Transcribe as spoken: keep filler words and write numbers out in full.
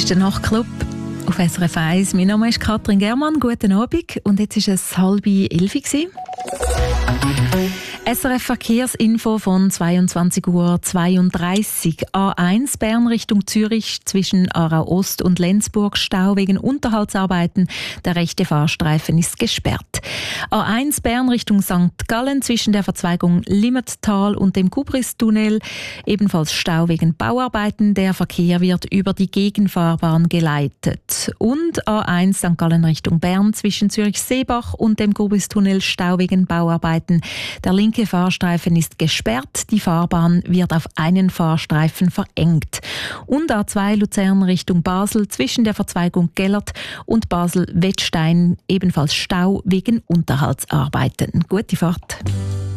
ist der Nachtclub auf S R F eins. Mein Name ist Katrin Germann. Guten Abend. Und jetzt war es halb elf. S R F Verkehrsinfo von zweiundzwanzig Uhr zweiunddreißig. A eins Bern Richtung Zürich zwischen Aarau Ost und Lenzburg Stau wegen Unterhaltsarbeiten. Der rechte Fahrstreifen ist gesperrt. A eins Bern Richtung Sankt Gallen zwischen der Verzweigung Limmattal und dem Gubristunnel. Ebenfalls Stau wegen Bauarbeiten. Der Verkehr wird über die Gegenfahrbahn geleitet. Und A eins Sankt Gallen Richtung Bern zwischen Zürich-Seebach und dem Gubristunnel Stau wegen Bauarbeiten. Der linke Der Fahrstreifen ist gesperrt, die Fahrbahn wird auf einen Fahrstreifen verengt. Und A zwei Luzern Richtung Basel zwischen der Verzweigung Gellert und Basel-Wettstein ebenfalls Stau wegen Unterhaltsarbeiten. Gute Fahrt.